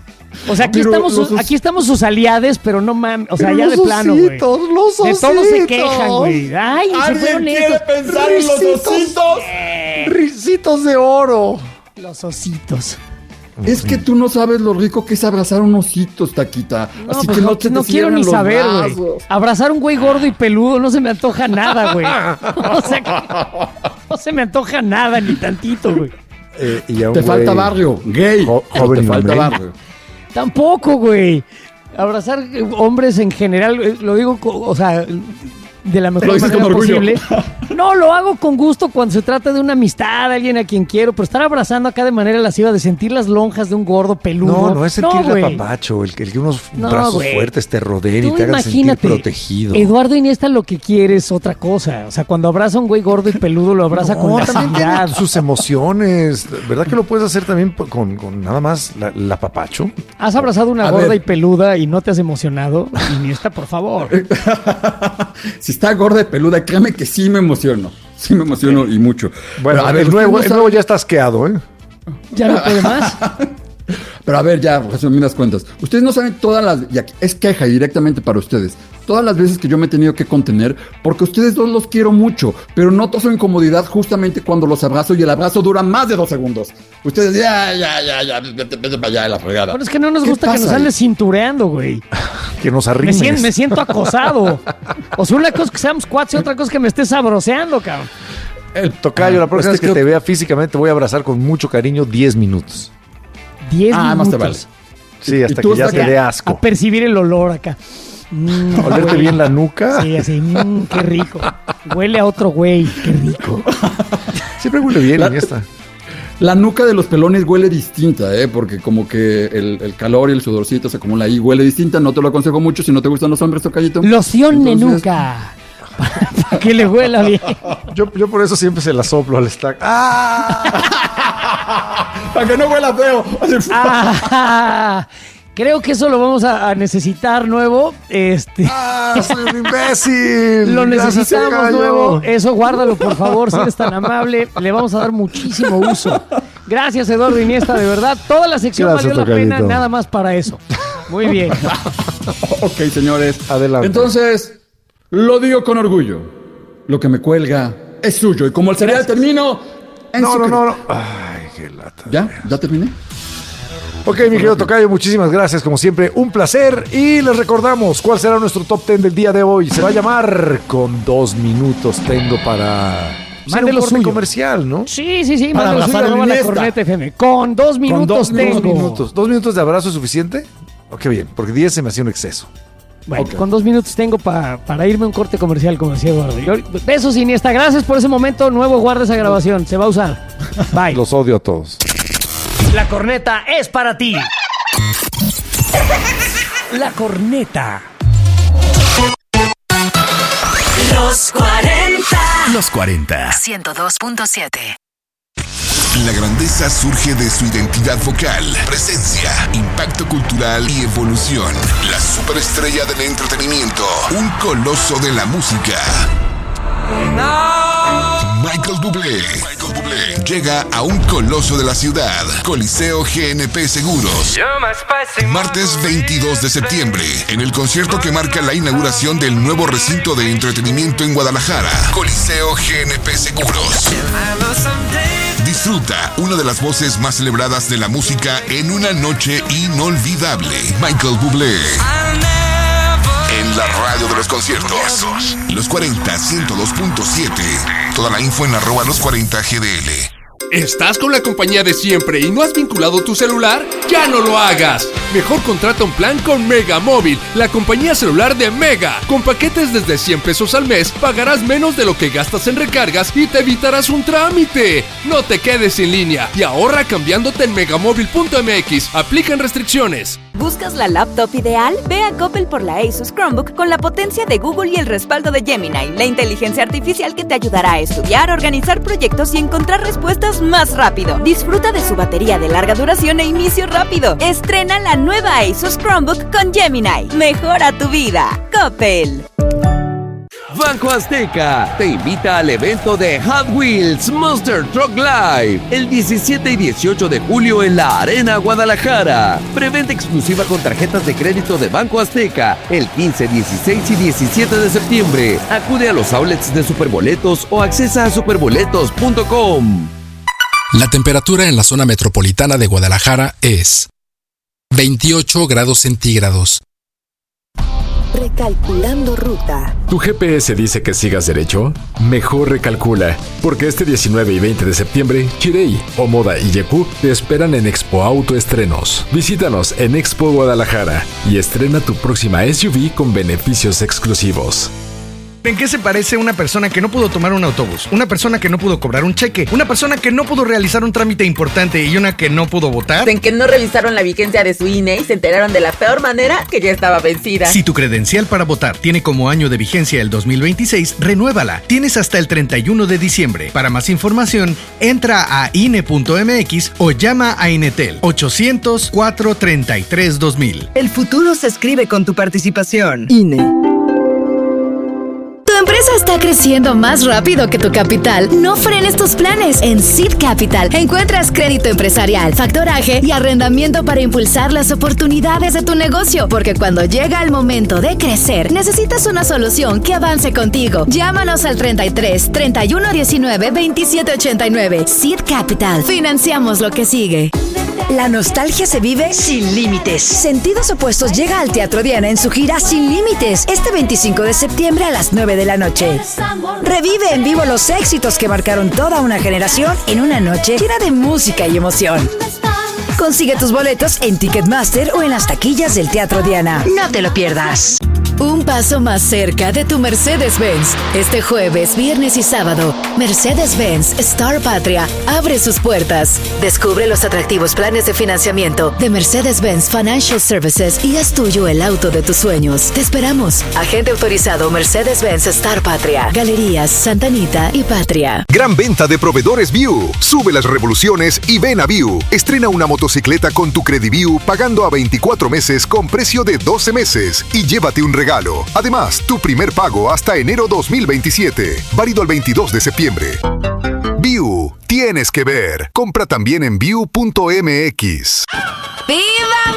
O sea, aquí Pero estamos, los sus, os- aquí estamos sus aliades, pero no mames. O sea, Pero ya de los plano, güey. ositos, los De todo se ositos. quejan, güey. Ay, se fueron estos. pensar en los ositos? Risitos de oro. Los ositos. Es que tú no sabes lo rico que es abrazar un osito, Taquita. No, Así pues que no, no, se te no quiero cierran ni los saber, güey. brazos. Abrazar un güey gordo y peludo no se me antoja nada, güey. O sea, que no se me antoja nada, ni tantito, güey. Eh, y a un Te güey falta barrio, gay. jo- pero joven te y falta hombre. barrio. Tampoco, güey. Abrazar eh, hombres en general, eh, lo digo, co- o sea, de la Lo mejor dices manera con orgullo. posible. No, lo hago con gusto cuando se trata de una amistad, alguien a quien quiero, pero estar abrazando acá de manera lasciva, de sentir las lonjas de un gordo peludo. No, no es sentir güey. el apapacho, el, que- el que unos No, brazos güey. fuertes te rodeen y Tú te hagan sentir imagínate, protegido. Eduardo Iniesta lo que quiere es otra cosa. O sea, cuando abraza a un güey gordo y peludo, lo abraza No, con también tiene lasividad. sus emociones. ¿Verdad que lo puedes hacer también po- con, con nada más la, el apapacho? ¿Has abrazado una A gorda ver. y peluda y no te has emocionado? Iniesta, por favor. Si está gorda y peluda, créeme que sí me emociono. Sí me emociono y mucho. Bueno, Pero, a ver, el, nuevo, ustedes el no nuevo saben- ya está asqueado, ¿eh? ¿Ya no puede más? Pero a ver, ya, resumidas cuentas. Ustedes no saben todas las... Y aquí, es queja directamente para ustedes. Todas las veces que yo me he tenido que contener, porque ustedes dos los quiero mucho, pero noto su incomodidad justamente cuando los abrazo y el abrazo dura más de dos segundos. Ustedes, ya, ya, ya, ya, vete, vete para allá de la fregada. Bueno, es que no nos ¿Qué gusta que pasa nos ahí? andes cintureando, güey. Que nos Me arrimes. siento, me siento acosado. O sea, una cosa es que seamos cuates y otra cosa es que me estés sabroseando, cabrón. El tocayo, la Ah, próxima pues vez que creo- te vea físicamente voy a abrazar con mucho cariño diez minutos. Diez Ah, más te minutos. Sí, hasta ¿Y tú que ya hasta te que- dé A asco. percibir el olor acá. Mm, Olerte huele. bien la nuca. Sí, así, mm, qué rico. Huele a otro güey, qué rico. Siempre huele bien, La- Iniesta. La nuca de los pelones huele distinta, ¿eh? Porque como que el, el calor y el sudorcito se acumula ahí. Huele distinta, no te lo aconsejo mucho si no te gustan los hombres, tocallito. Loción de Entonces- nuca. Para, para que le huela bien. Yo, yo por eso siempre se la soplo al stack. ¡Ah! Para que no huela feo. Ah, creo que eso lo vamos a, a necesitar nuevo. Este. ¡Ah, soy un imbécil! Lo Gracias, necesitamos tocayo. nuevo. Eso guárdalo, por favor, si eres tan amable. Le vamos a dar muchísimo uso. Gracias, Eduardo Iniesta, de verdad. Toda la sección Gracias, valió la tocayito. pena nada más para eso. Muy bien. Ok, señores. Adelante. Entonces, lo digo con orgullo. Lo que me cuelga es suyo. Y como el cereal termino... en No, su no, cre- no, no. Ay, qué lata. ¿Ya? ¿Ya terminé? Ok, mi querido tocayo, muchísimas gracias. Como siempre, un placer. Y les recordamos cuál será nuestro top ten del día de hoy. Se va a llamar Con dos minutos tengo para... Mande Mande lo corte suyo. comercial, ¿no? Sí, sí, sí. Para Mándalo suyo, abrazar el arroba la Iniesta. corneta F M. Con dos minutos dos tengo. Dos minutos. ¿Dos minutos de abrazo es suficiente? Ok, bien, porque diez se me hacía un exceso. Bueno, Ok. con dos minutos tengo pa- para irme a un corte comercial, como decía Eduardo. Y ahorita- Besos, Iniesta. Gracias por ese momento. Nuevo, guarda esa grabación. Se va a usar. Bye. Los odio a todos. La corneta es para ti. La corneta. Los cuarenta. Los cuarenta. ciento dos punto siete. La grandeza surge de su identidad vocal, presencia, impacto cultural y evolución. La superestrella del entretenimiento, un coloso de la música. Michael Bublé. Michael Bublé llega a un coloso de la ciudad, Coliseo G N P Seguros. Martes veintidós de septiembre, en el concierto que marca la inauguración del nuevo recinto de entretenimiento en Guadalajara, Coliseo G N P Seguros. Disfruta una de las voces más celebradas de la música en una noche inolvidable. Michael Bublé. En la radio de los conciertos. Los cuarenta, ciento dos punto siete. Toda la info en arroba los cuarenta G D L. ¿Estás con la compañía de siempre y no has vinculado tu celular? ¡Ya no lo hagas! Mejor contrata un plan con Mega Móvil, la compañía celular de Mega. Con paquetes desde cien pesos al mes, pagarás menos de lo que gastas en recargas y te evitarás un trámite. No te quedes sin línea y ahorra cambiándote en megamóvil punto m x. Aplican restricciones. ¿Buscas la laptop ideal? Ve a Coppel por la Asus Chromebook con la potencia de Google y el respaldo de Gemini, la inteligencia artificial que te ayudará a estudiar, organizar proyectos y encontrar respuestas más rápido. Disfruta de su batería de larga duración e inicio rápido. Estrena la nueva Asus Chromebook con Gemini. Mejora tu vida. Coppel. Banco Azteca te invita al evento de Hot Wheels Monster Truck Live el diecisiete y dieciocho de julio en la Arena Guadalajara. Preventa exclusiva con tarjetas de crédito de Banco Azteca el quince, dieciséis y diecisiete de septiembre. Acude a los outlets de Superboletos o accesa a superboletos punto com. La temperatura en la zona metropolitana de Guadalajara es veintiocho grados centígrados. Recalculando ruta. ¿Tu G P S dice que sigas derecho? Mejor recalcula, porque este diecinueve y veinte de septiembre, Chirey, Omoda y Yeku te esperan en Expo Auto Estrenos. Visítanos en Expo Guadalajara y estrena tu próxima S U V con beneficios exclusivos. ¿En qué se parece una persona que no pudo tomar un autobús? Una persona que no pudo cobrar un cheque, una persona que no pudo realizar un trámite importante y una que no pudo votar. En que no revisaron la vigencia de su I N E y se enteraron de la peor manera que ya estaba vencida. Si tu credencial para votar tiene como año de vigencia el dos mil veintiséis, renuévala. Tienes hasta el treinta y uno de diciembre. Para más información, entra a I N E punto m x o llama a Inetel ochocientos, cuatrocientos treinta y tres, dos mil. El futuro se escribe con tu participación. I N E. Tu empresa está creciendo más rápido que tu capital. No frenes tus planes. En Seed Capital encuentras crédito empresarial, factoraje y arrendamiento para impulsar las oportunidades de tu negocio. Porque cuando llega el momento de crecer, necesitas una solución que avance contigo. Llámanos al treinta y tres, treinta y uno diecinueve, veintisiete ochenta y nueve. Seed Capital. Financiamos lo que sigue. La nostalgia se vive sin límites. Sentidos Opuestos llega al Teatro Diana en su gira Sin Límites este veinticinco de septiembre a las nueve de la noche. Revive en vivo los éxitos que marcaron toda una generación en una noche llena de música y emoción. Consigue tus boletos en Ticketmaster o en las taquillas del Teatro Diana. No te lo pierdas. Un paso más cerca de tu Mercedes-Benz. Este jueves, viernes y sábado, Mercedes-Benz Star Patria abre sus puertas. Descubre los atractivos planes de financiamiento de Mercedes-Benz Financial Services y haz tuyo el auto de tus sueños. Te esperamos. Agente autorizado Mercedes-Benz Star Patria. Galerías Santa Anita y Patria. Gran venta de proveedores View. Sube las revoluciones y ven a View. Estrena una motocicleta con tu Crediview pagando a veinticuatro meses con precio de doce meses y llévate un regalo. Además, tu primer pago hasta enero dos mil veintisiete. Válido el veintidós de septiembre. View. Tienes que ver. Compra también en view punto m x. ¡Viva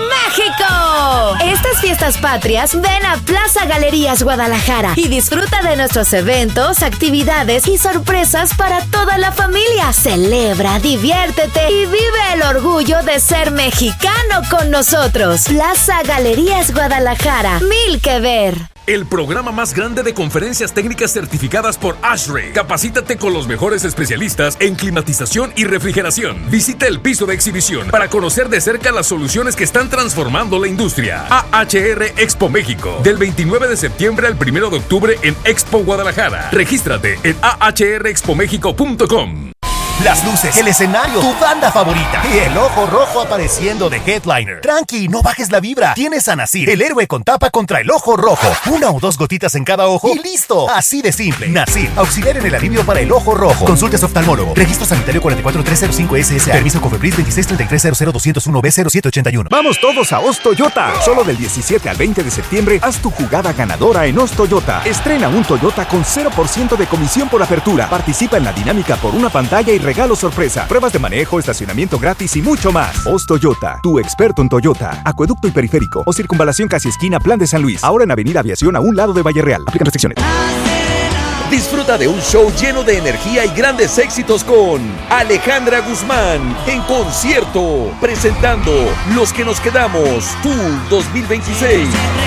México! Estas fiestas patrias, ven a Plaza Galerías Guadalajara y disfruta de nuestros eventos, actividades y sorpresas para toda la familia. Celebra, diviértete y vive el orgullo de ser mexicano con nosotros. Plaza Galerías Guadalajara, mil que ver. El programa más grande de conferencias técnicas certificadas por ASHRAE. Capacítate con los mejores especialistas en climatización y refrigeración. Visita el piso de exhibición para conocer de cerca las soluciones que están transformando la industria. A H R Expo México, del veintinueve de septiembre al primero de octubre en Expo Guadalajara. Regístrate en a h r expo mexico punto com. Las luces, el escenario, tu banda favorita y el ojo rojo apareciendo de headliner. Tranqui, no bajes la vibra. Tienes a Nasir, el héroe con tapa contra el ojo rojo. Una o dos gotitas en cada ojo y listo. Así de simple. Nasir, auxiliar en el alivio para el ojo rojo. Consulta a su oftalmólogo. Registro sanitario cuatro cuatro tres cero cinco S S A. Permiso Cofepris veintiséis treinta y tres cero cero dos cero uno B cero siete ochenta y uno. Vamos todos a Os Toyota. Solo del diecisiete al veinte de septiembre haz tu jugada ganadora en Os Toyota. Estrena un Toyota con cero por ciento de comisión por apertura. Participa en la dinámica por una pantalla y regalo sorpresa. Pruebas de manejo, estacionamiento gratis y mucho más. Os Toyota, tu experto en Toyota. Acueducto y periférico o circunvalación casi esquina Plan de San Luis. Ahora en Avenida Aviación a un lado de Valle Real. Aplican restricciones. Disfruta de un show lleno de energía y grandes éxitos con Alejandra Guzmán en concierto, presentando Los que nos quedamos, Tour dos mil veintiséis.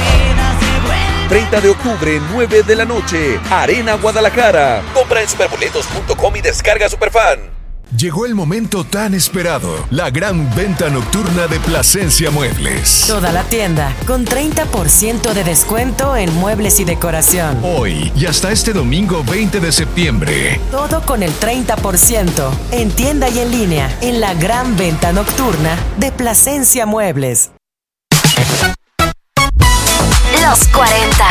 treinta de octubre, nueve de la noche, Arena Guadalajara. Compra en superboletos punto com y descarga Superfan. Llegó el momento tan esperado, la gran venta nocturna de Plasencia Muebles. Toda la tienda con treinta por ciento de descuento en muebles y decoración. Hoy y hasta este domingo veinte de septiembre. Todo con el treinta por ciento en tienda y en línea en la gran venta nocturna de Plasencia Muebles. Los cuarenta.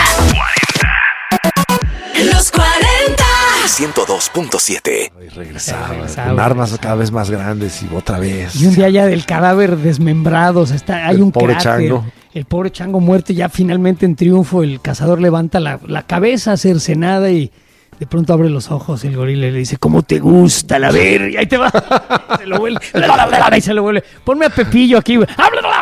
Los cuarenta. ciento dos punto siete. Regresaba, regresaba. con armas cada vez más grandes y otra vez. Y un día ya del cadáver desmembrado, o sea, está, hay El un pobre cráter. chango. El pobre chango muerto, ya finalmente en triunfo, el cazador levanta la, la cabeza cercenada y de pronto abre los ojos el gorila y le dice, ¿cómo te gusta la verga? Y ahí te va. Se lo vuelve. Y se lo vuelve. Ponme a Pepillo aquí, güey.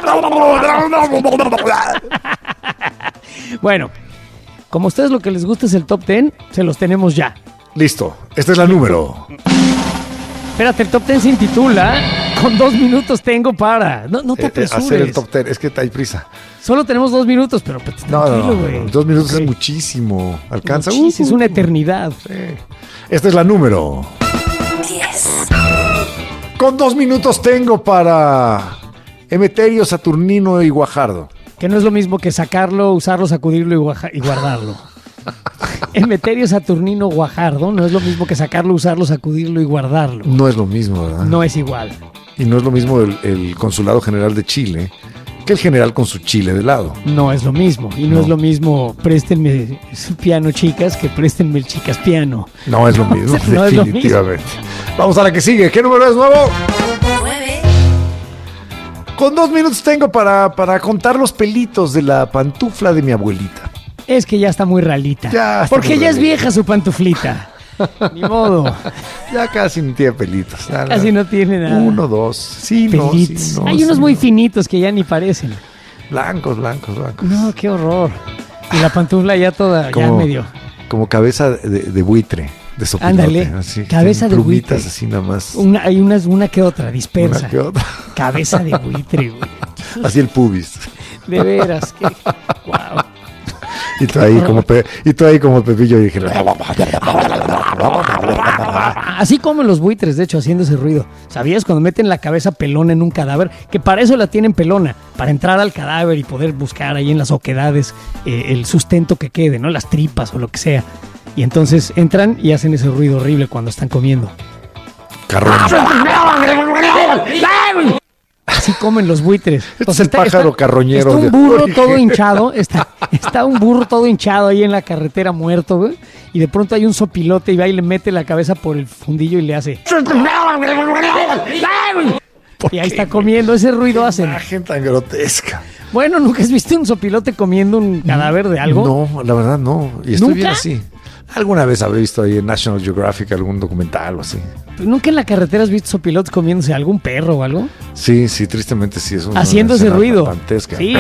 Bueno, como a ustedes lo que les gusta es el top ten, se los tenemos ya. Listo, esta es la número. Espérate, el top ten se intitula Con dos minutos tengo para. No, no te Eh, apresures. hacer el top ten, es que hay prisa. Solo tenemos dos minutos, pero pues, No, tranquilo, no, güey. no, dos minutos es muchísimo. Alcanza. Muchísimo, Uh, es una eternidad. Sí. Esta es la número. diez. Con dos minutos tengo para Emeterio, Saturnino y Guajardo. Que no es lo mismo que sacarlo, usarlo, sacudirlo y, guaja- y guardarlo. Emeterio, Saturnino, Guajardo no es lo mismo que sacarlo, usarlo, sacudirlo y guardarlo. No es lo mismo, ¿verdad? No es igual. Y no es lo mismo el, el Consulado General de Chile que el general con su chile de lado. No es lo mismo. Y no, No. es lo mismo préstenme su piano, chicas, que préstenme el chicas piano. No es lo mismo, No es lo definitivamente. Vamos a la que sigue. ¿Qué número es nuevo? Con dos minutos tengo para, para contar los pelitos de la pantufla de mi abuelita. Es que ya está muy ralita. Ya está Porque muy ya es ralita. vieja su pantuflita. Ni modo. Ya casi no tiene pelitos. Nada. Casi no tiene nada. Uno, dos. Sí, no, Pelitos. sí, no, Hay sí, unos muy no. finitos que ya ni parecen. Blancos, blancos, blancos. No, qué horror. Y la pantufla ya toda, ya Como, medio. como cabeza de, de buitre, de sopilote. Ándale, así, cabeza de plumitas buitre. así nada más. Una, hay unas, una que otra, dispersa. Una que otra. Cabeza de buitre, güey. Así el pubis. De veras, que wow. Y tú ahí como, pe, y tú ahí como Pepillo y dije... Así comen los buitres, de hecho, haciendo ese ruido. ¿Sabías? Cuando meten la cabeza pelona en un cadáver, que para eso la tienen pelona, para entrar al cadáver y poder buscar ahí en las oquedades eh, el sustento que quede, ¿no? Las tripas o lo que sea. Y entonces entran y hacen ese ruido horrible cuando están comiendo. Carrón. Así comen los buitres. Este es el está, pájaro está, carroñero. Está un burro todo hinchado, está, está un burro todo hinchado ahí en la carretera muerto, güey. Y de pronto hay un sopilote y va y le mete la cabeza por el fundillo y le hace... Y ahí está comiendo, ese ruido hacen. Una imagen tan grotesca. Bueno, ¿nunca has visto un sopilote comiendo un cadáver de algo? No, la verdad no. Y estoy ¿Nunca? bien así. Alguna vez habré visto ahí en National Geographic algún documental o así. ¿Nunca en la carretera has visto sopilotes comiéndose algún perro o algo? Sí, sí, tristemente sí. Es una haciendo ese ruido. Dantesca. Sí.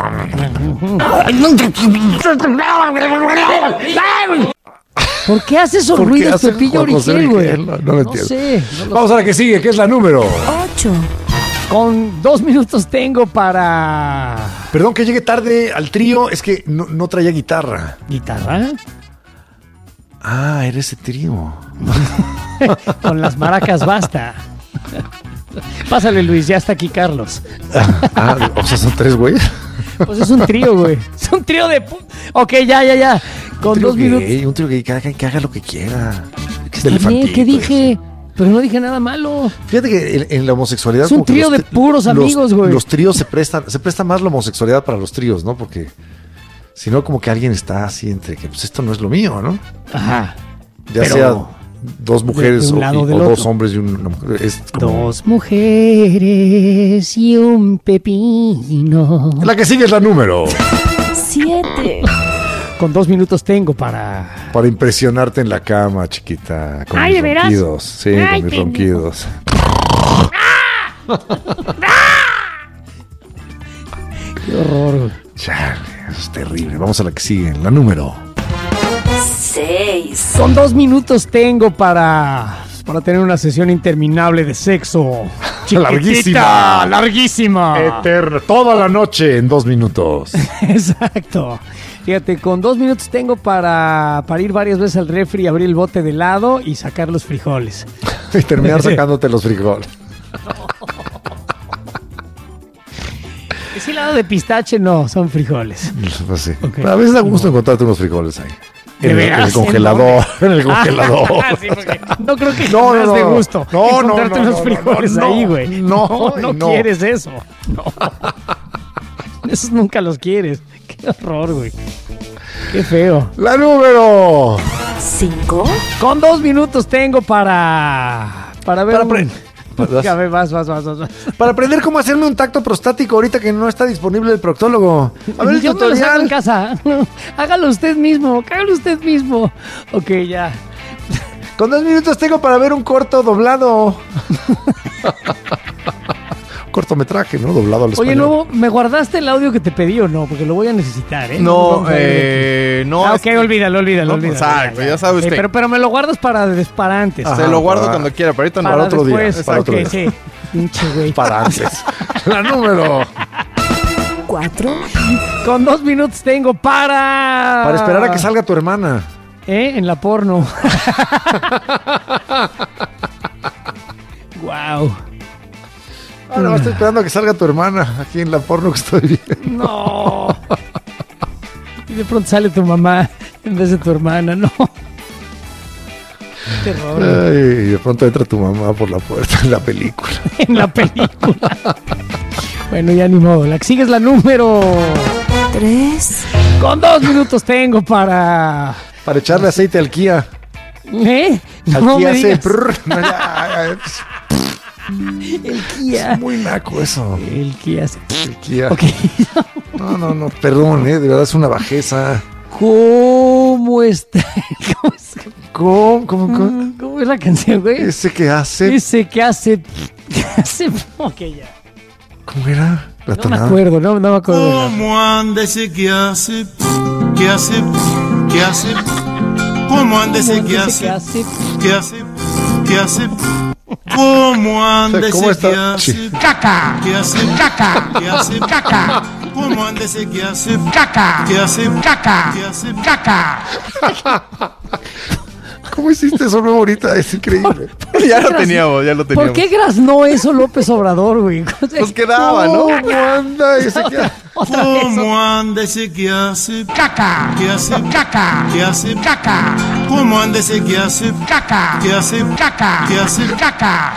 ¿Por qué hace esos ruidos, Pepillo Origel, güey? No, no lo entiendo. No sé. No Vamos sé. a la que sigue, que es la número ocho. Con dos minutos tengo para... Perdón que llegue tarde al trío, es que no, no traía guitarra. ¿Guitarra? Ah, era ese trío. Con las maracas basta. Pásale, Luis, ya está aquí Carlos. Ah, o sea, son tres güeyes. Pues es un trío, güey. Es un trío de... Pu- ok, ya, ya, ya. Con dos gay, minutos. Un trío gay, que haga, que haga lo que quiera. Está bien, ¿qué dije? Pero no dije nada malo. Fíjate que en, en la homosexualidad... Es un trío de puros amigos, güey. Los, los tríos se prestan, se presta más la homosexualidad para los tríos, ¿no? Porque si no, como que alguien está así entre que pues esto no es lo mío, ¿no? Ajá. Ya Pero sea dos mujeres o, y, o dos hombres y una mujer. Es como... Dos mujeres y un pepino. La que sigue es la número siete. Con dos minutos tengo para... Para impresionarte en la cama, chiquita. Con Ay, mis ¿de veras? ronquidos. Sí, Ay, con mis pendejo. ronquidos. Qué horror, güey. Chale, eso es terrible. Vamos a la que sigue, la número seis. Con dos minutos tengo para... Para tener una sesión interminable de sexo. Chiquitita, larguísima. Larguísima. Eterna. Toda la noche en dos minutos. Exacto. Fíjate, con dos minutos tengo para, para ir varias veces al refri, abrir el bote de helado y sacar los frijoles. Y terminar sacándote los frijoles. Ese helado de pistache no, son frijoles. Pues sí. Okay. Pero a veces da gusto encontrarte unos frijoles ahí. ¿De En el, veras? en el congelador. En el Ah, congelador. sí, porque no creo que No, jamás no, de no. gusto No, no, encontrarte no, unos no, frijoles no, no, ahí, güey. no, no, no no. quieres eso. No. Esos nunca los quieres. Qué horror, güey. Qué feo. La número cinco. Con dos minutos tengo para... Para ver... Para un- pre- Ya ve, vas, vas, vas, vas, vas. Para aprender cómo hacerme un tacto prostático ahorita que no está disponible el proctólogo. A ver el Yo me los hago en tutorial. casa. Hágalo usted mismo, hágalo usted mismo. Ok, ya. Con dos minutos tengo para ver un corto doblado. Cortometraje, ¿no? Doblado al Oye, español. Nuevo, ¿me guardaste el audio que te pedí o no? Porque lo voy a necesitar, ¿eh? No, Vamos a ver eh, aquí. no, Ah, es ok, que- olvídalo, olvídalo, No, olvídalo. exacto, ya sabe usted. pero, pero me lo guardas para, des- para antes. Se lo guardo cuando quiera, pero ahorita no. Para otro día, después. para otro Ok, día. sí. Pinche güey. Para antes. La número. Cuatro. Con dos minutos tengo para... Para esperar a que salga tu hermana. ¿Eh? En la porno. Wow. Ahora estoy esperando a que salga tu hermana aquí en la porno que estoy viendo. No. Y de pronto sale tu mamá en vez de tu hermana, no. Qué horror. Ay, y de pronto entra tu mamá por la puerta en la película. En la película. Bueno, ya ni modo. La que sigue es la número tres. Con dos minutos tengo para... Para echarle aceite al Kia. ¿Eh? Al No Kia me hace digas. prrr. No, ya, El Kia. es muy naco eso. El Kia. hace- El Kia. Ok. No, no, no, perdón, eh, de verdad es una bajeza. ¿Cómo está? ¿Cómo, es- ¿Cómo, cómo, cómo? cómo es la canción, güey? Ese que hace. Ese que hace... que hace... Ok, ya. ¿Cómo era? La No me tonada. acuerdo, no, no me acuerdo. de la- ¿Cómo anda ese que hace? ¿Qué hace? ¿Qué hace? ¿Cómo anda ese que hace? ¿Qué hace? ¿Qué hace? ¿Qué hace? ¿Cómo anda ¿Cómo ese que está? hace? Sí. ¡Caca! ¿Qué hace? ¡Caca! ¿Qué hace? ¡Caca! ¿Cómo anda ese que hace caca? Que hace caca. Que hace caca. ¿Cómo hiciste eso nuevo ahorita? Es increíble. Ya lo teníamos, ya lo teníamos. ¿Por qué graznó eso López Obrador, güey? Pues quedaba, ¿no? ¿Cómo anda ese que hace? ¿Cómo anda ese que hace caca? Que hace caca. Que hace caca. ¿Cómo anda ese que hace caca? Que hace caca. Que hace caca.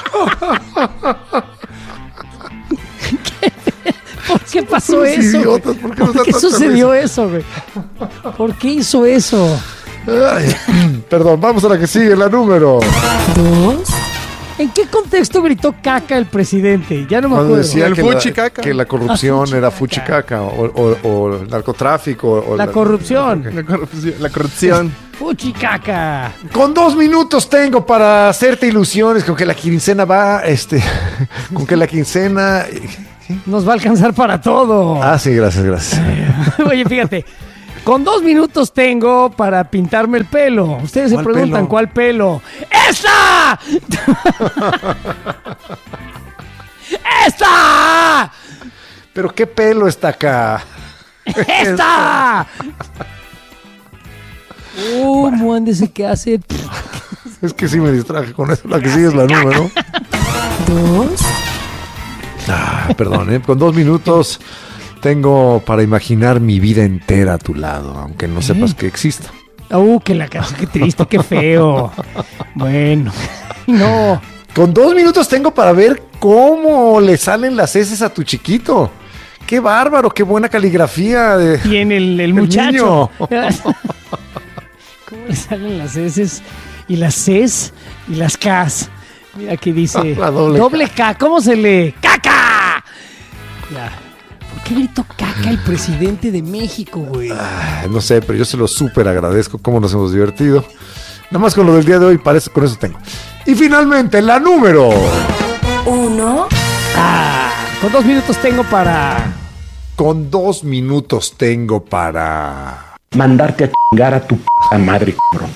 ¿Por qué pasó eso? Idiotas, ¿por qué, ¿Por qué sucedió eso, güey? ¿Por qué hizo eso? Ay, perdón, vamos a la que sigue, la número dos. ¿En qué contexto gritó caca el presidente? Ya no me Cuando acuerdo. decía El que, fuchicaca. la, que la corrupción Ah, era fuchicaca o, o, o el narcotráfico. O La corrupción. La corrupción. La corrupción. Fuchicaca. Con dos minutos tengo para hacerte ilusiones con que la quincena va, este, con que la quincena... Nos va a alcanzar para todo. Ah, sí, gracias, gracias. Oye, fíjate. Con dos minutos tengo para pintarme el pelo. Ustedes se ¿Cuál preguntan, pelo? ¿cuál pelo? ¡Esta! ¡Esta! Pero qué pelo está acá. ¡Esta! Oh, muándese que hace. Es que sí me distraje con eso. La que sigue es la número. Dos. Ah, perdón, ¿eh? Con dos minutos tengo para imaginar mi vida entera a tu lado, aunque no sepas que exista. Uh, que la casa, qué triste, qué feo. Bueno, no. Con dos minutos tengo para ver cómo le salen las heces a tu chiquito. Qué bárbaro, qué buena caligrafía. De, Tiene el, el muchacho. ¿Cómo le salen las heces y las Cs y las Ks? Mira aquí dice La doble, doble K. ¿Cómo se lee? ¡Caca! Ya. ¿Por qué gritó caca el presidente de México, güey? Ah, no sé, pero yo se lo súper agradezco. Cómo nos hemos divertido. Nada más con lo del día de hoy, parece, con eso tengo. Y finalmente, la número Uno. Ah, con dos minutos tengo para... Con dos minutos tengo para... Mandarte a chingar a tu p*** madre, cabrón.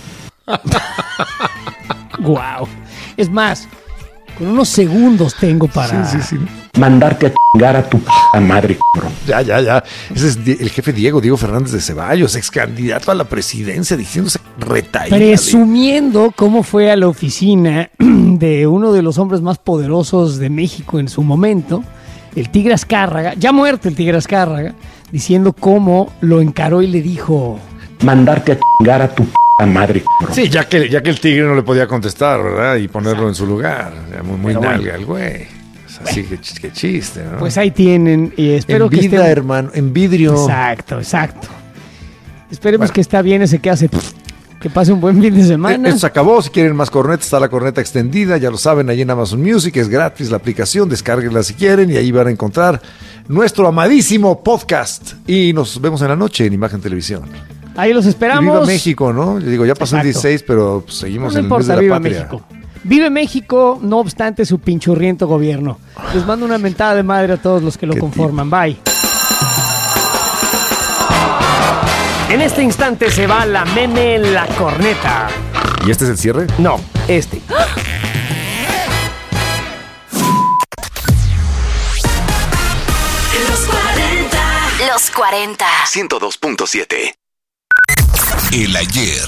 Guau. Es más, con unos segundos tengo para... Sí, sí, sí. Mandarte a chingar a tu p*** madre, cabrón. Ya, ya, ya. Ese es el jefe Diego, Diego Fernández de Ceballos, ex candidato a la presidencia, diciéndose retaída. Presumiendo cómo fue a la oficina de uno de los hombres más poderosos de México en su momento, el Tigre Azcárraga, ya muerto el Tigre Azcárraga, diciendo cómo lo encaró y le dijo... Mandarte a chingar a tu p*** madre, cabrón. Sí, ya que, ya que el Tigre no le podía contestar, ¿verdad? Y ponerlo en su lugar. Muy, muy Pero nalga bueno. el güey. Así que, que chiste, ¿no? Pues ahí tienen y espero en que vida, esté... hermano, en vidrio. Exacto, exacto. Esperemos Bueno. que está bien ese que hace... Que pase un buen fin de semana. Esto se acabó. Si quieren más cornetas, está la corneta extendida. Ya lo saben, ahí en Amazon Music. Es gratis la aplicación. Descárguenla si quieren. Y ahí van a encontrar nuestro amadísimo podcast. Y nos vemos en la noche en Imagen Televisión. Ahí los Y esperamos. viva México, ¿no? Yo digo, ya pasó Exacto. el dieciséis, pero pues, seguimos No en el mes importa, de la viva patria. México. Vive México, no obstante su pinchurriento gobierno. Les mando una mentada de madre a todos los que lo Qué conforman. Bye. En este instante se va la meme la corneta. ¿Y este es el cierre? No, este. Los cuarenta. Los cuarenta. ciento dos punto siete. El ayer.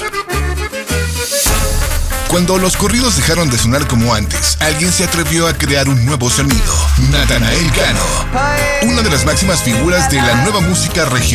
Cuando los corridos dejaron de sonar como antes, alguien se atrevió a crear un nuevo sonido. Natanael Cano, una de las máximas figuras de la nueva música regional.